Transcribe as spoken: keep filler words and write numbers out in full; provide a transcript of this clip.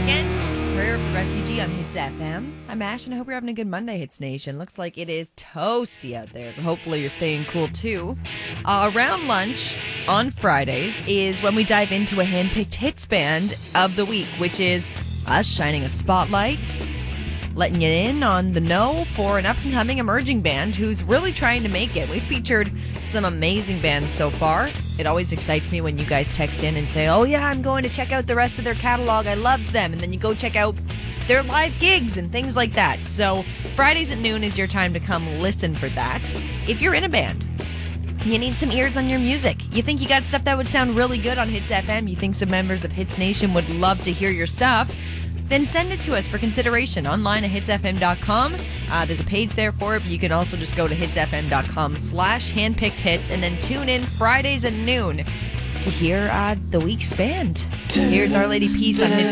Against Prayer of the Refugee on Hits F M. I'm Ash, and I hope you're having a good Monday, Hits Nation. Looks like it is toasty out there, so hopefully you're staying cool, too. Uh, around lunch on Fridays is when we dive into a hand-picked hits band of the week, which is us shining a spotlight, letting you in on the know for an up-and-coming emerging band who's really trying to make it. We've featured some amazing bands so far. It always excites me when you guys text in and say, oh yeah, I'm going to check out the rest of their catalog. I love them. And then you go check out their live gigs and things like that. So Fridays at noon is your time to come listen for that. If you're in a band, you need some ears on your music. You think you got stuff that would sound really good on Hits F M. You think some members of Hits Nation would love to hear your stuff. Then send it to us for consideration online at hits f m dot com. Uh, there's a page there for it, but you can also just go to hits f m dot com slash handpicked hits and then tune in Fridays at noon to hear uh, the week's band. Here's Our Lady Peace on Hits